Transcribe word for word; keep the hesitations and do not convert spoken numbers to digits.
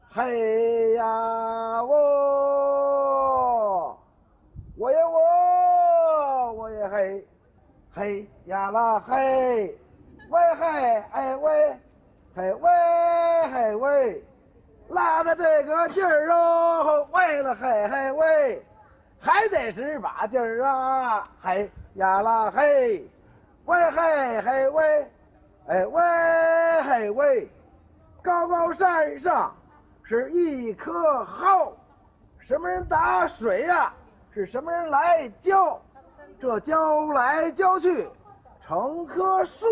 嘿呀我，我也我，我也嘿，嘿呀啦嘿，喂嘿哎喂，嘿喂嘿喂，拉着这个劲儿哦，喂了嘿嘿喂，还得是把劲儿啊，嘿呀啦嘿，喂嘿嘿喂，哎喂嘿喂，高高山上是一棵蒿，什么人打水呀、啊？是什么人来浇？这浇来浇去，成棵树。